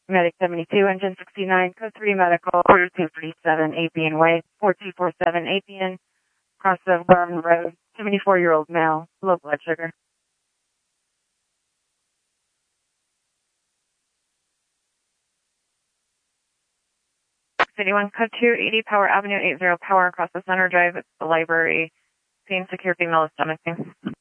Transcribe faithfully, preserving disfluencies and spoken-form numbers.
Medic seventy-two, engine sixty-nine, code three medical, order two thirty-seven, Appian Way, four two four seven Appian, cross of Garden Road, seventy-four-year-old male, low blood sugar. eighty-one, code two eighty, Power Avenue, eighty, Power, across the center drive, it's the library, pain secure female is stomach pain.